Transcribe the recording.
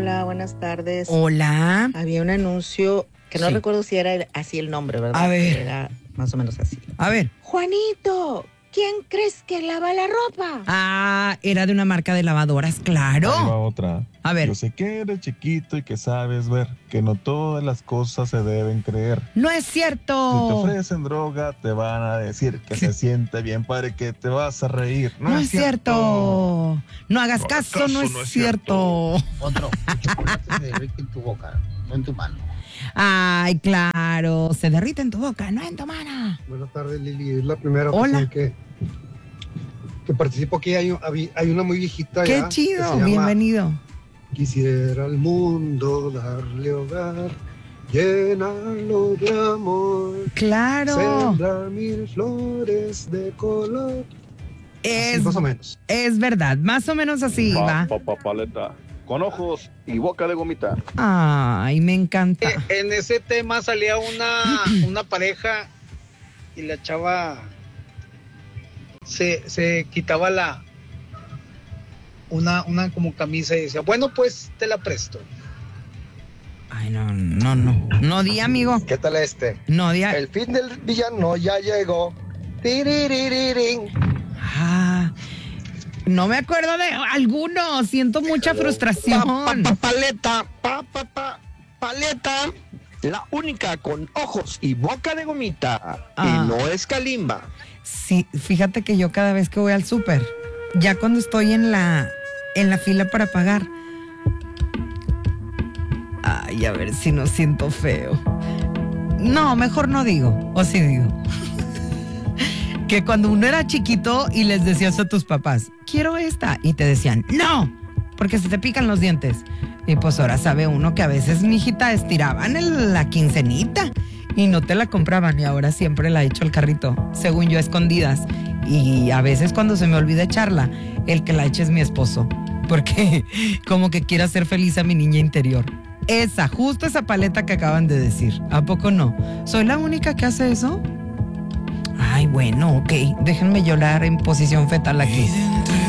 Hola, buenas tardes. Hola. Había un anuncio que no recuerdo si era así el nombre, ¿verdad? A ver. Era más o menos así. A ver. Juanito, ¿quién crees que lava la ropa? Ah, era de una marca de lavadoras, claro. Ahí va otra. A ver. Yo sé que eres chiquito y que sabes ver que no todas las cosas se deben creer. No es Si te cierto. ofrecen droga, te van a decir que se siente bien, padre, que te vas a reír. No es cierto. No hagas caso, no es cierto. Otro, el chocolate se derrite en tu boca, no en tu mano. Ay, claro. Se derrite en tu boca, no en tu mano. Buenas tardes, Lili. Es la primera Hola. ocasión que participo aquí. Hay una muy viejita. Qué ya, chido. que se llama Bienvenido. Quisiera al mundo darle hogar, llenarlo de amor, Claro. sembrar mil flores de color. Así, más o menos. Es verdad, más o menos así va. Paleta, con ojos y boca de gomita. Ay, me encanta. En ese tema salía una pareja y la chava se quitaba una como camisa y decía, bueno, pues te la presto. Ay, no di, amigo. ¿Qué tal este? No di. El fin del villano ya llegó. Tiriririn. Ah, no me acuerdo de alguno. Siento mucha frustración. Paleta, paleta, la única con ojos y boca de gomita. Y no es Kalimba. Sí, fíjate que yo cada vez que voy al súper, ya cuando estoy en la fila para pagar, ay, a ver si no siento feo. No, mejor no digo, o sí digo. Que cuando uno era chiquito y les decías a tus papás, quiero esta, y te decían, no, porque se te pican los dientes. Y pues ahora sabe uno que a veces, mijita, estiraban la quincenita y no te la compraban, y ahora siempre la echo al carrito, según yo, a escondidas. Y a veces cuando se me olvida echarla, el que la eche es mi esposo, porque como que quiere hacer feliz a mi niña interior. Justo esa paleta que acaban de decir. ¿A poco no? ¿Soy la única que hace eso? Ay, bueno, ok. Déjenme llorar en posición fetal aquí.